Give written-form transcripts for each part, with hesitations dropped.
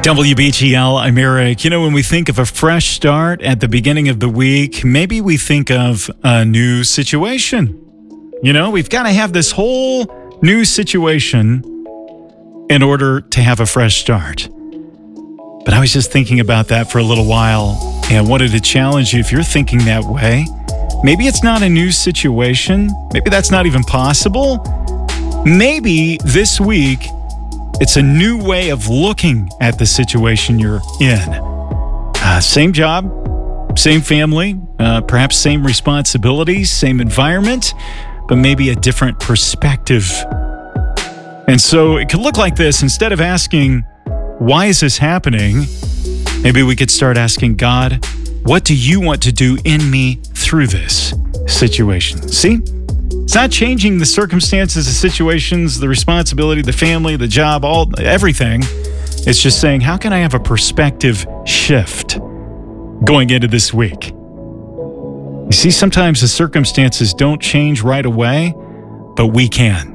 WBGL, I'm Eric. You know, when we think of a fresh start at the beginning of the week, maybe we think of a new situation. You know, we've got to have this whole new situation in order to have a fresh start. But I was just thinking about that for a little while and wanted to challenge you if you're thinking that way. Maybe it's not a new situation. Maybe that's not even possible. Maybe this week, it's a new way of looking at the situation you're in. Same job, same family, perhaps same responsibilities, same environment, but maybe a different perspective. And so it could look like this. Instead of asking, why is this happening? Maybe we could start asking God, what do you want to do in me through this situation? See? It's not changing the circumstances, the situations, the responsibility, the family, the job, everything. It's just saying, how can I have a perspective shift going into this week? You see, sometimes the circumstances don't change right away, but we can.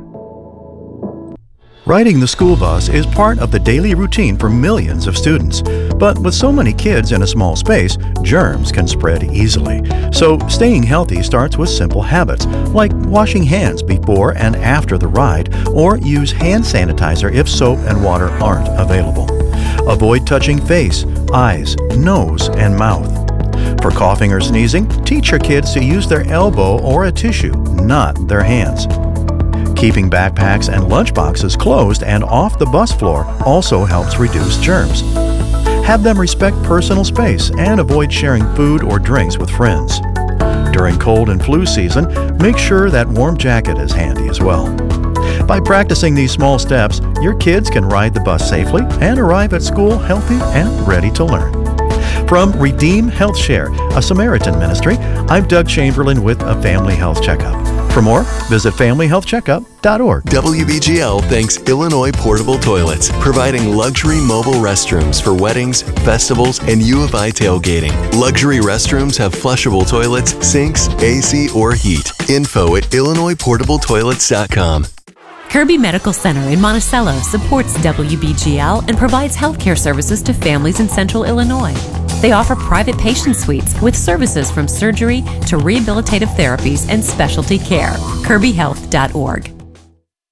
Riding the school bus is part of the daily routine for millions of students. But with so many kids in a small space, germs can spread easily. So staying healthy starts with simple habits, like washing hands before and after the ride, or use hand sanitizer if soap and water aren't available. Avoid touching face, eyes, nose, and mouth. For coughing or sneezing, teach your kids to use their elbow or a tissue, not their hands. Keeping backpacks and lunchboxes closed and off the bus floor also helps reduce germs. Have them respect personal space and avoid sharing food or drinks with friends. During cold and flu season, make sure that warm jacket is handy as well. By practicing these small steps, your kids can ride the bus safely and arrive at school healthy and ready to learn. From Redeem Health Share, a Samaritan ministry, I'm Doug Chamberlain with a Family Health Checkup. For more, visit familyhealthcheckup.org. WBGL thanks Illinois Portable Toilets, providing luxury mobile restrooms for weddings, festivals, and U of I tailgating. Luxury restrooms have flushable toilets, sinks, AC, or heat. Info at IllinoisPortableToilets.com. Kirby Medical Center in Monticello supports WBGL and provides healthcare services to families in Central Illinois. They offer private patient suites with services from surgery to rehabilitative therapies and specialty care. KirbyHealth.org.